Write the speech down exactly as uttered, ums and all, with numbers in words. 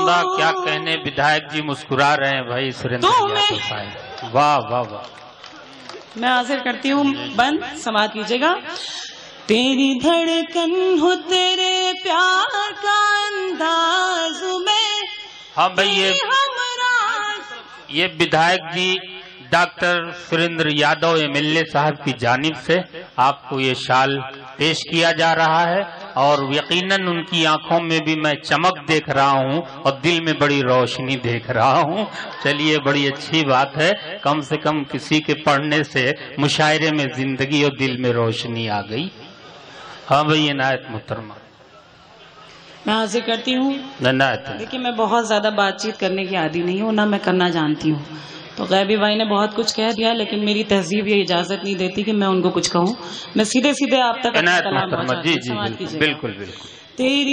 खुदा क्या कहने, विधायक जी मुस्कुरा रहे हैं भाई सुरेंद्र यादव साहब। वाह वाह वाह। मैं हाजिर करती हूँ, बंद समाप्त कीजिएगा। तेरी धड़कन हो तेरे प्यार का अंदाज में। हाँ भाई, ये ये विधायक जी डॉक्टर सुरेंद्र यादव एमएलए साहब की जानिब से आपको ये शाल पेश किया जा रहा है और यकीनन उनकी आंखों में भी मैं चमक देख रहा हूं और दिल में बड़ी रोशनी देख रहा हूं। चलिए, बड़ी अच्छी बात है, कम से कम किसी के पढ़ने से मुशायरे में जिंदगी और दिल में रोशनी आ गई। हाँ भाई, इनायत मुहतरमा। मैं हाजिर करती हूँ। देखिए, मैं बहुत ज्यादा बातचीत करने की आदी नहीं हूँ, ना मैं करना जानती हूँ। तो गैबी भाई ने बहुत कुछ कह दिया, लेकिन मेरी तहजीब ये इजाजत नहीं देती कि मैं उनको कुछ कहूँ। मैं सीधे सीधे आप तक इनायत मुहतरमा। जी जी बिल्कुल बिल्कुल। तेरी